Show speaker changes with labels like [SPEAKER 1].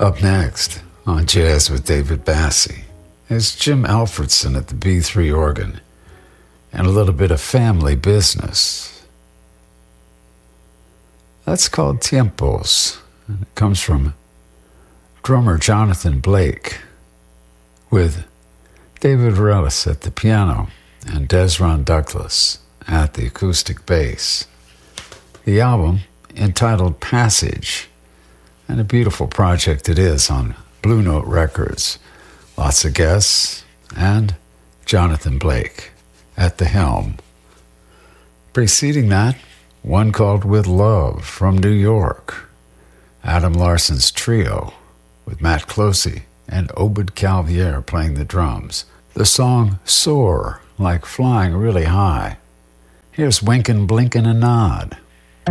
[SPEAKER 1] Up next on Jazz with David Bassie is Jim Alfredson at the B3 organ and a little bit of family business. That's called Tiempos, and it comes from drummer Jonathan Blake with David Relis at the piano and Desron Douglas at the acoustic bass. The album, entitled Passage, and a beautiful project it is on Blue Note Records. Lots of guests and Jonathan Blake at the helm. Preceding that, one called With Love from New York. Adam Larson's trio with Matt Closey and Obed Calvier playing the drums. The song Soar, like flying really high. Here's Winkin' Blinkin' a Nod.